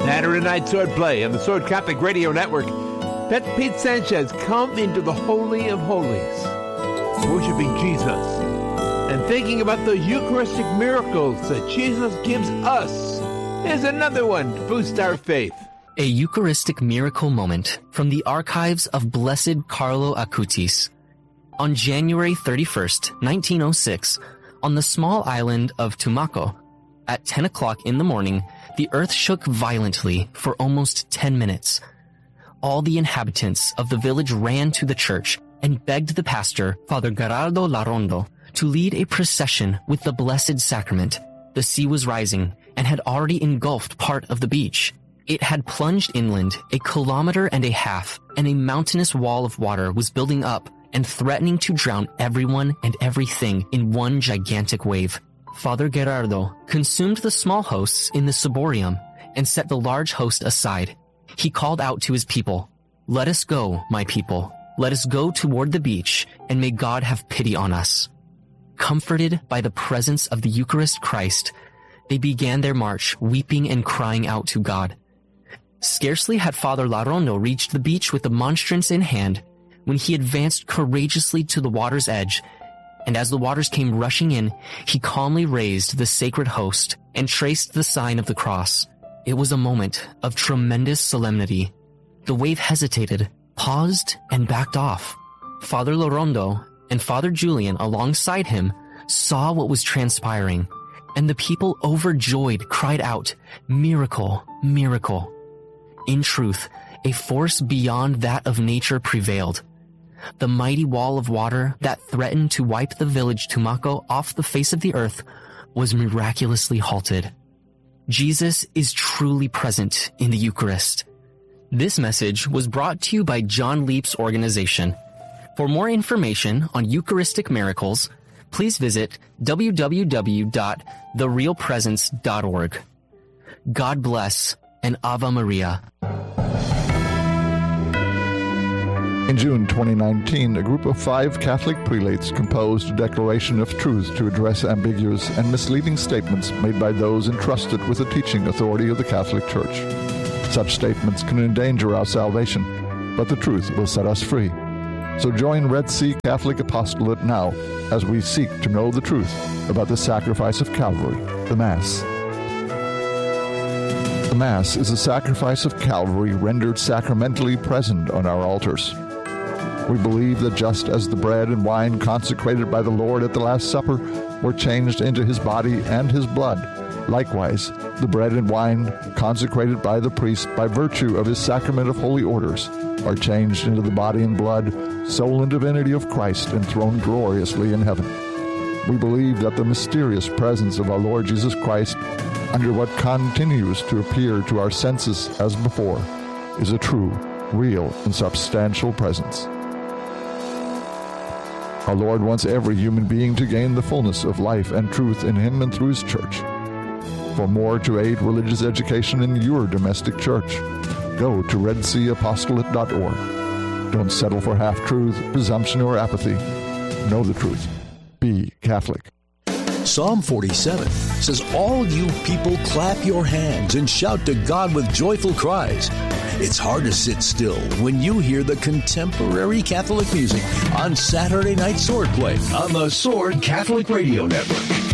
Saturday Night Sword Play on the Sword Catholic Radio Network. That's Pete Sanchez. Come into the Holy of Holies, worshiping Jesus and thinking about the Eucharistic miracles that Jesus gives us. Here's another one to boost our faith. A Eucharistic miracle moment from the archives of Blessed Carlo Acutis. On January 31st, 1906, on the small island of Tumaco, at 10 o'clock in the morning, the earth shook violently for almost 10 minutes. All the inhabitants of the village ran to the church and begged the pastor, Father Gerardo Larondo, to lead a procession with the Blessed Sacrament. The sea was rising and had already engulfed part of the beach. It had plunged inland 1.5 kilometers, and a mountainous wall of water was building up and threatening to drown everyone and everything in one gigantic wave. Father Gerardo consumed the small hosts in the ciborium and set the large host aside. He called out to his people, "Let us go, my people. Let us go toward the beach, and may God have pity on us." Comforted by the presence of the Eucharist Christ, they began their march, weeping and crying out to God. Scarcely had Father Larondo reached the beach with the monstrance in hand, when he advanced courageously to the water's edge, and as the waters came rushing in, he calmly raised the sacred host and traced the sign of the cross. It was a moment of tremendous solemnity. The wave hesitated, paused, and backed off. Father Larondo and Father Julian alongside him saw what was transpiring, and the people overjoyed cried out, "Miracle, miracle." In truth, a force beyond that of nature prevailed. The mighty wall of water that threatened to wipe the village Tumaco off the face of the earth was miraculously halted. Jesus is truly present in the Eucharist. This message was brought to you by John Leap's organization. For more information on Eucharistic miracles, please visit www.therealpresence.org. God bless and Ave Maria. In June 2019, a group of 5 Catholic prelates composed a declaration of truth to address ambiguous and misleading statements made by those entrusted with the teaching authority of the Catholic Church. Such statements can endanger our salvation, but the truth will set us free. So join Red Sea Catholic Apostolate now as we seek to know the truth about the sacrifice of Calvary, the Mass. The Mass is a sacrifice of Calvary rendered sacramentally present on our altars. We believe that just as the bread and wine consecrated by the Lord at the Last Supper were changed into his body and his blood, likewise, the bread and wine consecrated by the priest by virtue of his sacrament of holy orders are changed into the body and blood, soul and divinity of Christ, enthroned gloriously in heaven. We believe that the mysterious presence of our Lord Jesus Christ, under what continues to appear to our senses as before, is a true, real, and substantial presence. Our Lord wants every human being to gain the fullness of life and truth in him and through his church. For more to aid religious education in your domestic church, go to redseaapostolate.org. Don't settle for half-truth, presumption, or apathy. Know the truth. Be Catholic. Psalm 47 says, "All you people clap your hands and shout to God with joyful cries." It's hard to sit still when you hear the contemporary Catholic music on Saturday Night Sword Play on the Sword Catholic Radio Network.